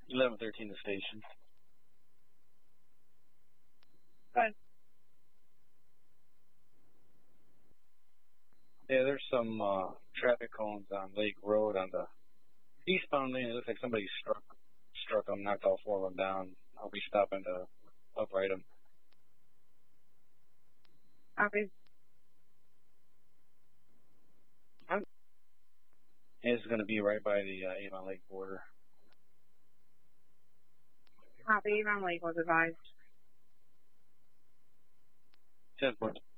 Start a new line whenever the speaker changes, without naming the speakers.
1113 the station.
Good.
Yeah, there's some traffic cones on Lake Road on the eastbound lane. It looks like somebody struck them, knocked all four of them down. I'll be stopping to upright them.
Okay.
It's going to be right by the Avon Lake border.
Copy. Avon Lake was advised.
10-4.